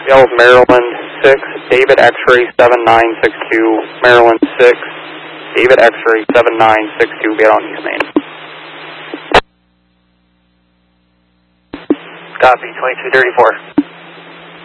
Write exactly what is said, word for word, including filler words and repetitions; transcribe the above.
Yells Maryland six, David X-ray seven nine six two, Maryland six, David X-ray seven nine six two, get on East Main. Copy, twenty-two thirty-four.